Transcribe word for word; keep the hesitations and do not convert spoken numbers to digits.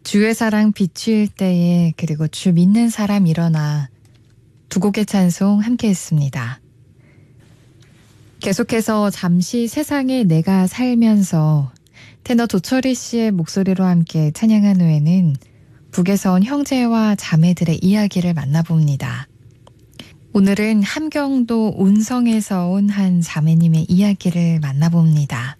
주의 사랑 비추일 때에 그리고 주 믿는 사람 일어나 두 곡의 찬송 함께 했습니다. 계속해서 잠시 세상에 내가 살면서 테너 조철희 씨의 목소리로 함께 찬양한 후에는 북에서 온 형제와 자매들의 이야기를 만나봅니다. 오늘은 함경도 운성에서 온 한 자매님의 이야기를 만나봅니다.